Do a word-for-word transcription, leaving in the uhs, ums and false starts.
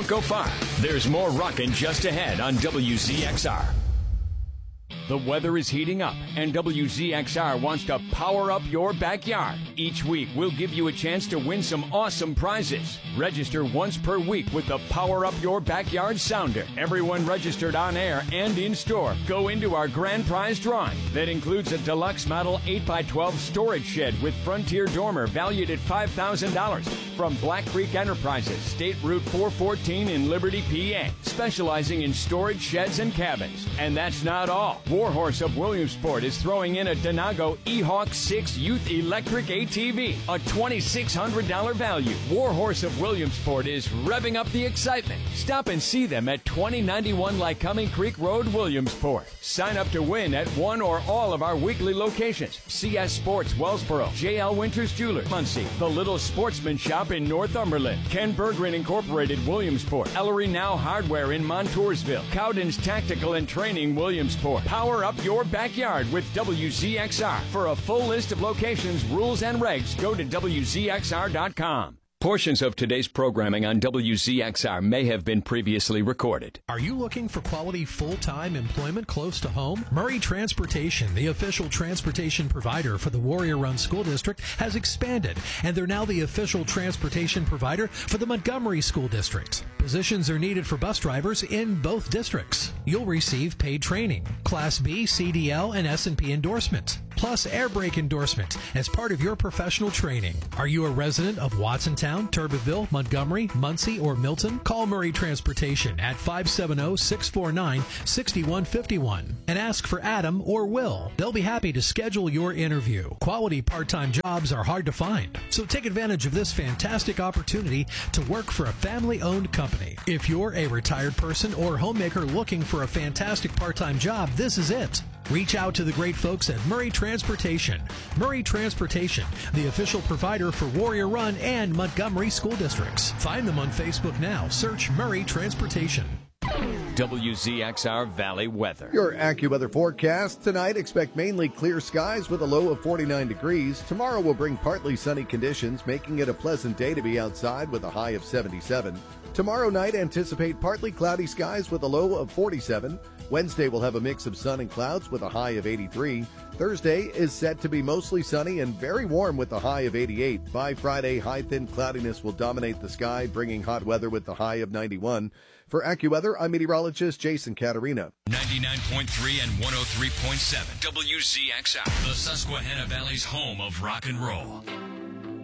Don't go far. There's more rockin' just ahead on W Z X R. The weather is heating up, and W Z X R wants to power up your backyard. Each week, we'll give you a chance to win some awesome prizes. Register once per week with the Power Up Your Backyard Sounder. Everyone registered on air and in store go into our grand prize drawing. That includes a deluxe model eight by twelve storage shed with Frontier Dormer valued at five thousand dollars from Black Creek Enterprises, State Route four fourteen in Liberty, P A, specializing in storage sheds and cabins. And that's not all. Warhorse of Williamsport is throwing in a Denago E-Hawk six Youth Electric A T V, a twenty-six hundred dollars value. Warhorse of Williamsport is revving up the excitement. Stop and see them at twenty ninety-one Lycoming Creek Road, Williamsport. Sign up to win at one or all of our weekly locations. C S Sports, Wellsboro, J L Winters Jewelers, Muncie, The Little Sportsman Shop in Northumberland, Ken Berggren Incorporated, Williamsport, Ellery Now Hardware in Montoursville, Cowden's Tactical and Training, Williamsport. Power up your backyard with W Z X R. For a full list of locations, rules, and regs, go to W Z X R dot com. Portions of today's programming on W Z X R may have been previously recorded. Are you looking for quality full-time employment close to home? Murray Transportation, the official transportation provider for the Warrior Run School District, has expanded, and they're now the official transportation provider for the Montgomery School District. Positions are needed for bus drivers in both districts. You'll receive paid training, Class B, C D L, and S and P endorsement, plus air brake endorsement as part of your professional training. Are you a resident of Watsontown, Turbeville, Montgomery, Muncie, or Milton? Call Murray Transportation at five seven zero, six four nine, six one five one and ask for Adam or Will. They'll be happy to schedule your interview. Quality part-time jobs are hard to find, so take advantage of this fantastic opportunity to work for a family-owned company. If you're a retired person or homemaker looking for a fantastic part-time job, this is it. Reach out to the great folks at Murray Transportation. Murray Transportation, the official provider for Warrior Run and Montgomery school districts. Find them on Facebook now. Search Murray Transportation. W Z X R Valley weather. Your AccuWeather forecast tonight, expect mainly clear skies with a low of forty-nine degrees. Tomorrow will bring partly sunny conditions, making it a pleasant day to be outside with a high of seventy-seven. Tomorrow night, anticipate partly cloudy skies with a low of forty-seven. Wednesday will have a mix of sun and clouds with a high of eighty-three. Thursday is set to be mostly sunny and very warm with a high of eighty-eight. By Friday, high thin cloudiness will dominate the sky, bringing hot weather with the high of ninety-one. For AccuWeather, I'm meteorologist Jason Caterina. ninety-nine point three and one oh three point seven W Z X R, the Susquehanna Valley's home of rock and roll.